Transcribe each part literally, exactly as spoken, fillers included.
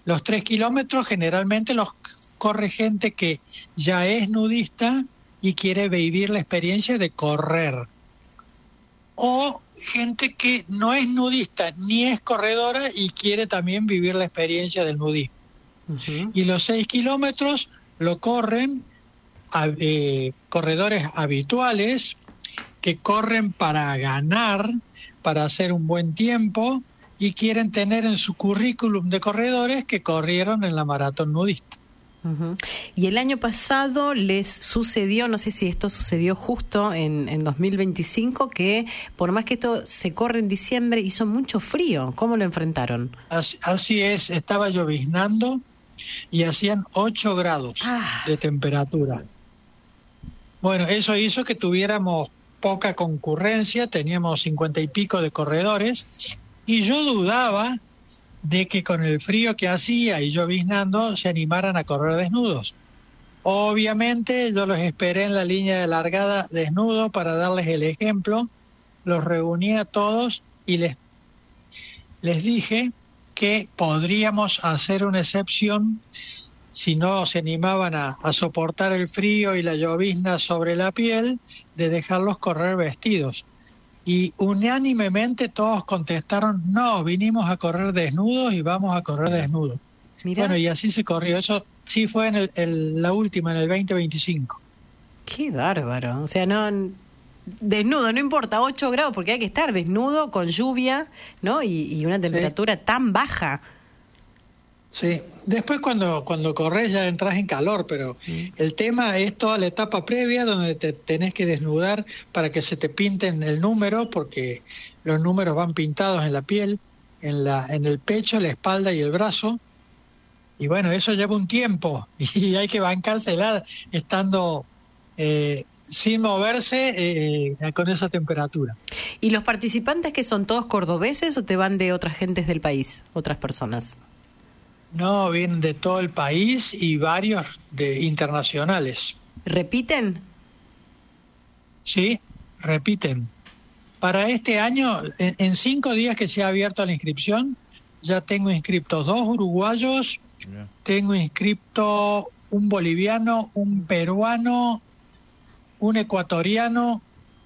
Los tres kilómetros generalmente los corre gente que ya es nudista y quiere vivir la experiencia de correr. O gente que no es nudista ni es corredora y quiere también vivir la experiencia del nudismo. Uh-huh. Y los seis kilómetros lo corren a, eh, corredores habituales que corren para ganar, para hacer un buen tiempo y quieren tener en su currículum de corredores que corrieron en la maratón nudista. Uh-huh. Y el año pasado les sucedió, no sé si esto sucedió justo en, en dos mil veinticinco, que por más que esto se corre en diciembre, hizo mucho frío. ¿Cómo lo enfrentaron? Así, así es, estaba lloviznando y hacían ocho grados ah. de temperatura. Bueno, eso hizo que tuviéramos poca concurrencia, teníamos cincuenta y pico de corredores y yo dudaba de que con el frío que hacía y lloviznando se animaran a correr desnudos. Obviamente yo los esperé en la línea de largada desnudo para darles el ejemplo, los reuní a todos y les, les dije que podríamos hacer una excepción si no se animaban a, a soportar el frío y la llovizna sobre la piel, de dejarlos correr vestidos. Y unánimemente todos contestaron, no, vinimos a correr desnudos y vamos a correr desnudos. Mirá. Bueno, y así se corrió. Eso sí fue en el, el, la última, en el veinte veinticinco. Qué bárbaro. O sea, no... Desnudo, no importa, ocho grados, porque hay que estar desnudo, con lluvia, ¿no? Y, y una temperatura sí. tan baja. Sí, después cuando cuando corres ya entras en calor, pero sí. el tema es toda la etapa previa donde te tenés que desnudar para que se te pinten el número, porque los números van pintados en la piel, en la en el pecho, la espalda y el brazo, y bueno, eso lleva un tiempo y hay que bancársela estando eh, sin moverse eh, con esa temperatura. ¿Y los participantes que son todos cordobeses o te van de otras gentes del país, otras personas? No, vienen de todo el país y varios de internacionales. ¿Repiten? Sí, repiten. Para este año, en, en cinco días que se ha abierto la inscripción, ya tengo inscriptos dos uruguayos, yeah. tengo inscripto un boliviano, un peruano, un ecuatoriano,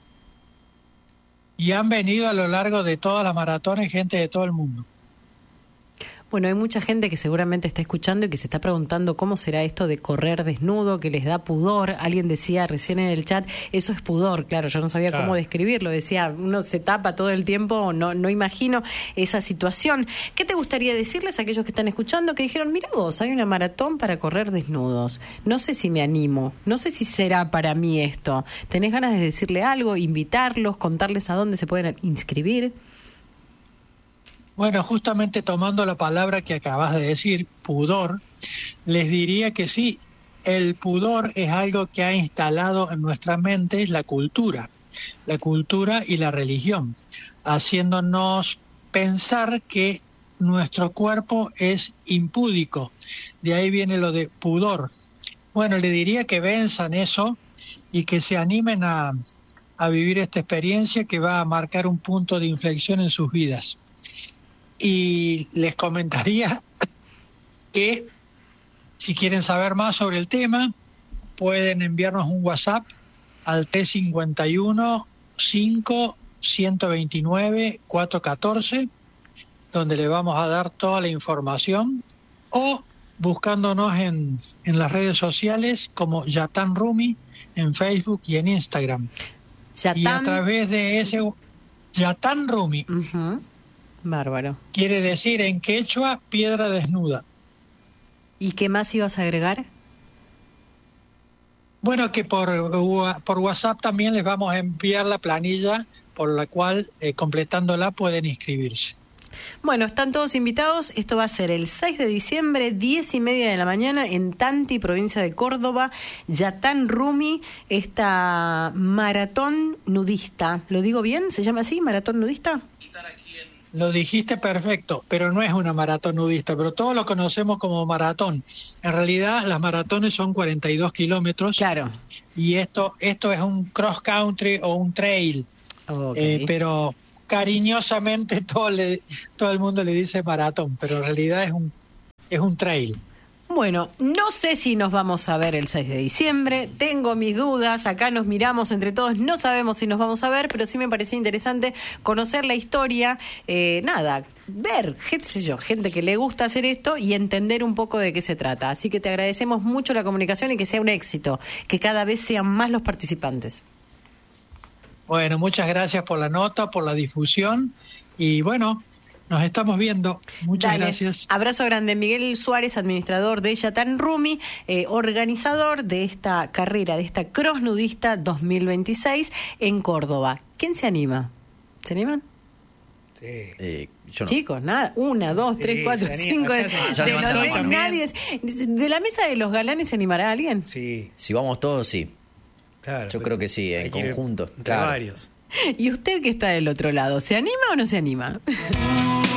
y han venido a lo largo de todas las maratones gente de todo el mundo. Bueno, hay mucha gente que seguramente está escuchando y que se está preguntando cómo será esto de correr desnudo, que les da pudor. Alguien decía recién en el chat, eso es pudor. Claro, yo no sabía claro. cómo describirlo. Decía, uno se tapa todo el tiempo, no no imagino esa situación. ¿Qué te gustaría decirles a aquellos que están escuchando que dijeron, mira vos, hay una maratón para correr desnudos? No sé si me animo, no sé si será para mí esto. ¿Tenés ganas de decirle algo, invitarlos, contarles a dónde se pueden inscribir? Bueno, justamente tomando la palabra que acabas de decir, pudor, les diría que sí, el pudor es algo que ha instalado en nuestra mente la cultura, la cultura y la religión, haciéndonos pensar que nuestro cuerpo es impúdico. De ahí viene lo de pudor. Bueno, le diría que venzan eso y que se animen a, a vivir esta experiencia que va a marcar un punto de inflexión en sus vidas. Y les comentaría que si quieren saber más sobre el tema, pueden enviarnos un WhatsApp al tres cinco uno, cinco, uno dos nueve, cuatro uno cuatro, donde le vamos a dar toda la información, o buscándonos en, en las redes sociales como Yatan Rumi en Facebook y en Instagram. Yatan... Y a través de ese Yatan Rumi. Uh-huh. Bárbaro. Quiere decir en quechua piedra desnuda. ¿Y qué más ibas a agregar? Bueno, que por, por WhatsApp también les vamos a enviar la planilla por la cual, eh, completándola, pueden inscribirse. Bueno, están todos invitados. Esto va a ser el seis de diciembre, diez y media de la mañana, en Tanti, provincia de Córdoba. Yatan Rumi, esta maratón nudista. ¿Lo digo bien? ¿Se llama así, maratón nudista? Lo dijiste perfecto, pero no es una maratón nudista, pero todos lo conocemos como maratón. En realidad las maratones son cuarenta y dos kilómetros. Claro. Y esto esto es un cross country o un trail. Okay. Eh, pero cariñosamente todo, le, todo el mundo le dice maratón, pero en realidad es un es un trail. Bueno, no sé si nos vamos a ver el seis de diciembre, tengo mis dudas, acá nos miramos entre todos, no sabemos si nos vamos a ver, pero sí me parecía interesante conocer la historia, eh, nada, ver, qué sé yo, gente que le gusta hacer esto y entender un poco de qué se trata. Así que te agradecemos mucho la comunicación y que sea un éxito, que cada vez sean más los participantes. Bueno, muchas gracias por la nota, por la difusión y bueno, nos estamos viendo. Muchas Dale. Gracias. Abrazo grande. Miguel Suárez, administrador de Yatán Rumi, eh, organizador de esta carrera, de esta cross nudista dos mil veintiséis en Córdoba. ¿Quién se anima? ¿Se animan? Sí. Eh, yo no. Chicos, nada, una, dos, Sí, tres, cuatro, se cinco. anima. De, Ya se- ya de levantaron los- la mano. nadie es- de la mesa de los galanes se animará alguien. Sí, Si vamos todos, sí. claro. Yo creo que sí, en Hay que ir conjunto. Entre Claro. varios. ¿Y usted que está del otro lado, se anima o no se anima?